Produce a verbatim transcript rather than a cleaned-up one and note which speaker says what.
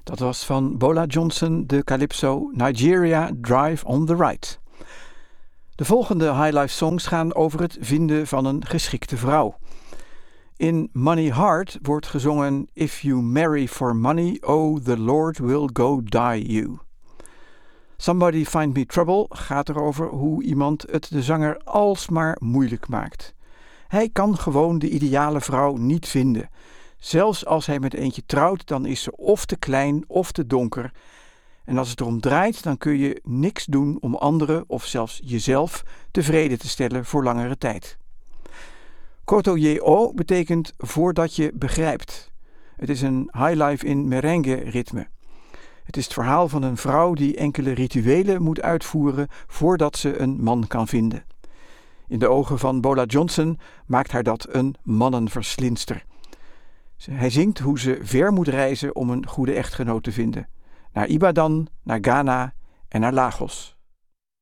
Speaker 1: Dat was van Bola Johnson, de calypso Nigeria Drive on the Right. De volgende highlife songs gaan over het vinden van een geschikte vrouw. In Money Heart wordt gezongen If you marry for money, oh the Lord will go die you. Somebody Find Me Trouble gaat erover hoe iemand het de zanger alsmaar moeilijk maakt. Hij kan gewoon de ideale vrouw niet vinden. Zelfs als hij met eentje trouwt, dan is ze of te klein of te donker. En als het erom draait, dan kun je niks doen om anderen of zelfs jezelf tevreden te stellen voor langere tijd. Koto je o betekent voordat je begrijpt. Het is een highlife in merengue-ritme. Het is het verhaal van een vrouw die enkele rituelen moet uitvoeren voordat ze een man kan vinden. In de ogen van Bola Johnson maakt haar dat een mannenverslinster. Hij zingt hoe ze ver moet reizen om een goede echtgenoot te vinden. Naar Ibadan, naar Ghana en naar Lagos.